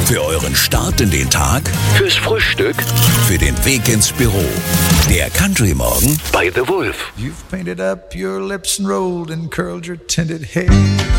Für euren Start in den Tag, Fürs Frühstück. für den Weg ins Büro. Der Country Morgen Bei The Wolf. You've painted up your lips and rolled and curled your tinted hair.